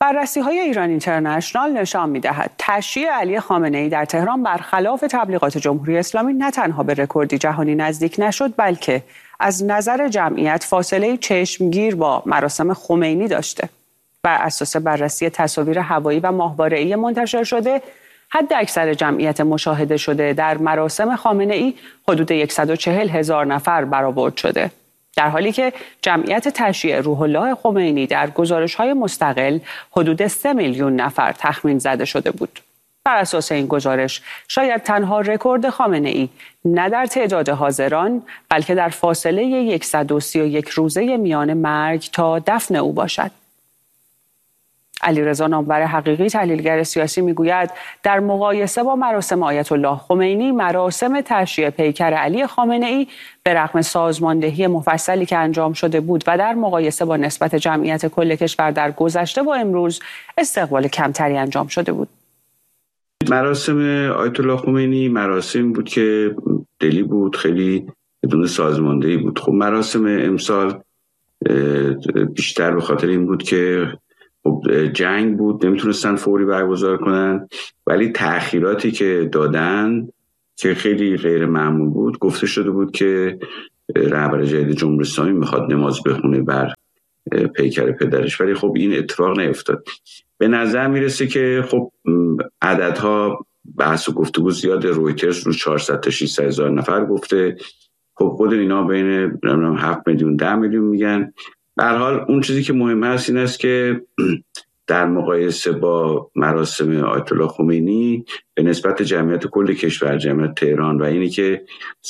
بررسی‌های ایران اینترنشنال نشان می‌دهد تشییع علی خامنه‌ای در تهران برخلاف تبلیغات جمهوری اسلامی نه تنها به رکوردی جهانی نزدیک نشد، بلکه از نظر جمعیت فاصله چشمگیر با مراسم خمینی داشته. بر اساس بررسی تصاویر هوایی و ماهواره‌ای منتشر شده، حد اکثر جمعیت مشاهده شده در مراسم خامنه‌ای حدود 140,000 نفر برآورد شده، در حالی که جمعیت تشییع روح الله خمینی در گزارش‌های مستقل حدود 3 میلیون نفر تخمین زده شده بود. بر اساس این گزارش شاید تنها رکورد خامنه‌ای نه در تعداد حاضران بلکه در فاصله 131 روزه میان مرگ تا دفن او باشد. علیرضا نامور حقیقی تحلیلگر سیاسی میگوید در مقایسه با مراسم آیت الله خمینی، مراسم تشییع پیکر علی خامنه‌ای به رغم سازماندهی مفصلی که انجام شده بود و در مقایسه با نسبت جمعیت کل کشور در گذشته و امروز استقبال کمتری انجام شده بود. مراسم آیت الله خمینی مراسم بود که دلی بود، خیلی بدون سازماندهی بود. خب مراسم امسال بیشتر به خاطر این بود که جنگ بود، نمیتونستن فوری برگزار کنن، ولی تأخیراتی که دادن که خیلی غیر معمول بود، گفته شده بود که رهبر جدید جمهوری اسلامی میخواد نماز بخونه بر پیکر پدرش، ولی خب این اتفاق نیفتاد. به نظر میرسه که خب عددها بحث و گفتگو زیاد، رویترز رو 400 تا 600 هزار نفر گفته، خب خود اینا بین 7 میلیون 10 میلیون میگن. به هر حال اون چیزی که مهم هست این است که در مقایسه با مراسم آیت الله خمینی به نسبت جمعیت کل کشور، جمعیت تهران و اینی که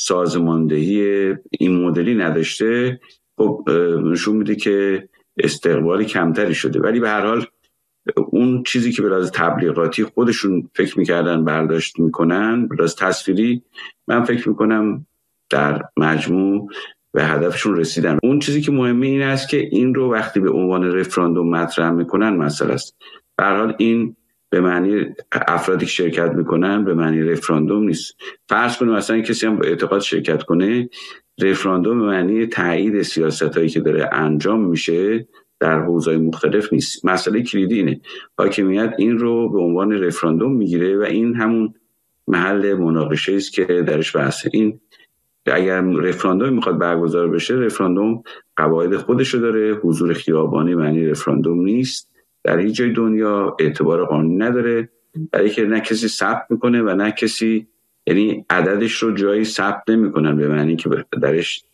سازماندهی این مدلی نداشته، خب نشون میده که استقبال کمتری شده. ولی به هر حال اون چیزی که به لحاظ تبلیغاتی خودشون فکر میکردن برداشت میکنن، به لحاظ تصویری، من فکر میکنم در مجموع به هدفشون رسیدن. اون چیزی که مهمه این است که این رو وقتی به عنوان رفراندوم مطرح میکنن مسئله است. به هر حال این به معنی افرادی که شرکت میکنن به معنی رفراندوم نیست. فرض کنیم مثلا کسی هم با اعتقاد شرکت کنه، رفراندوم به معنی تایید سیاستایی که داره انجام میشه در حوزه‌های مختلف نیست. مسئله کلیدی اینه، حاکمیت این رو به عنوان رفراندوم میگیره و این همون محل مناقشه است که درش بحثه. این اگر رفراندوم میخواد برگزار بشه، رفراندوم قواعد خودشو داره، حضور خیابانی معنی رفراندوم نیست، در هیچ جای دنیا اعتبار قانونی نداره، برای که نه کسی ثبت میکنه و نه کسی، یعنی عددش رو جایی ثبت نمیکنن به معنی که درش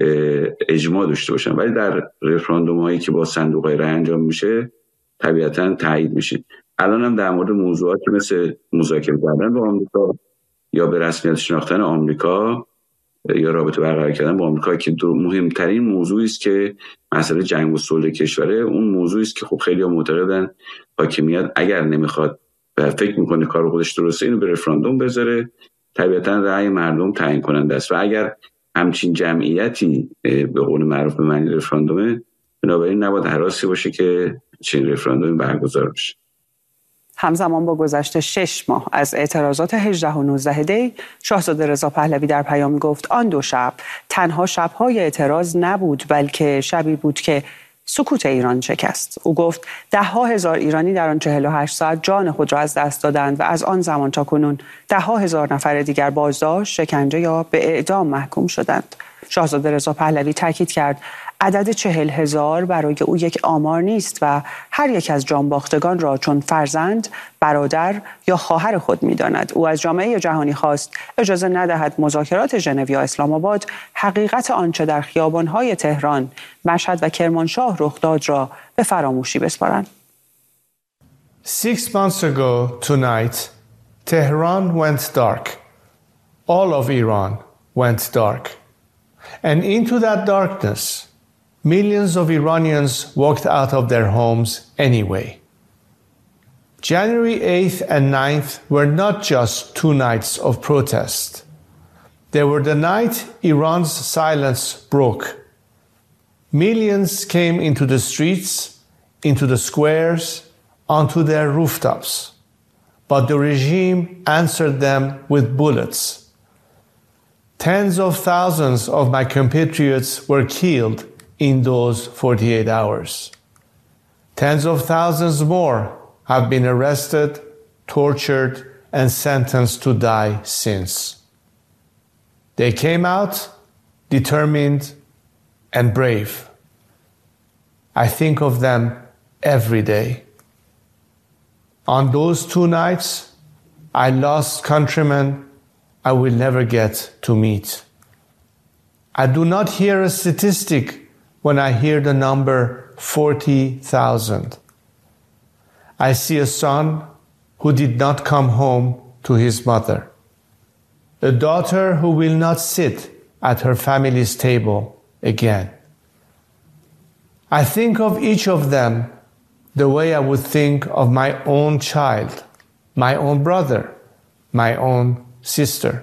اجماع داشته باشن، ولی در رفراندوم هایی که با صندوق رای انجام میشه طبیعتا تایید میشه. الان هم در مورد موضوعات مثل مذاکره کردن با آمریکا یا به رسمیت شناختن آمریکا یا رابطه برقرار کردن با آمریکا که مهمترین موضوعی است که مسئله جنگ و صلح کشوره، اون موضوعی است که خب خیلی معتقدن حاکمیت اگر نمیخواد و فکر میکنه کار خودش درسته اینو به رفراندوم بذاره، طبیعتا رأی مردم تعیین کننده است و اگر همچین جمعیتی به قول معروف به معنی رفراندومه، بنابراین نباید هراسی باشه که چنین رفراندومی برگزار بشه. همزمان با گذشت 6 ماه از اعتراضات 18 و 19 دی، شاهزاده رضا پهلوی در پیامی گفت آن دو شب تنها شب‌های اعتراض نبود، بلکه شبی بود که سکوت ایران شکست. او گفت 10,000 ایرانی در آن 48 ساعت جان خود را از دست دادند و از آن زمان تا کنون 10,000 نفر دیگر بازداشت، شکنجه یا به اعدام محکوم شدند. شاهزاده رضا پهلوی تاکید کرد عدد 40,000 برای او یک آمار نیست و هر یک از جانباختگان را چون فرزند، برادر یا خواهر خود می‌داند. او از جامعه جهانی خواست اجازه ندهد مذاکرات ژنو یا اسلام آباد حقیقت آنچه در خیابان‌های تهران، مشهد و کرمانشاه رخ داد را به فراموشی بسپارند. 6 months ago tonight, Tehran went dark. All of Iran went dark. And into that darkness, millions of Iranians walked out of their homes anyway. January 8th and 9th were not just 2 nights of protest. They were the night Iran's silence broke. Millions came into the streets, into the squares, onto their rooftops. But the regime answered them with bullets. Tens of thousands of my compatriots were killed in those 48 hours. Tens of thousands more have been arrested, tortured, and sentenced to die since. They came out determined and brave. I think of them every day. On those 2 nights, I lost countrymen I will never get to meet. I do not hear a statistic when I hear the number 40,000. I see a son who did not come home to his mother, a daughter who will not sit at her family's table again. I think of each of them the way I would think of my own child, my own brother, my own sister.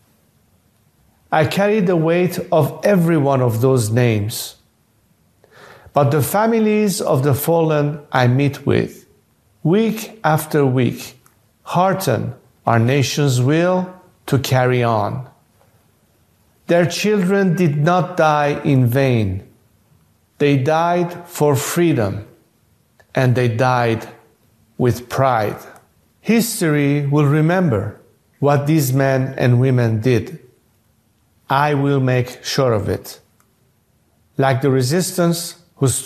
I carry the weight of every one of those names. But the families of the fallen I meet with, week after week, hearten our nation's will to carry on. Their children did not die in vain. They died for freedom, and they died with pride. History will remember what these men and women did. I will make sure of it. Like the resistance whose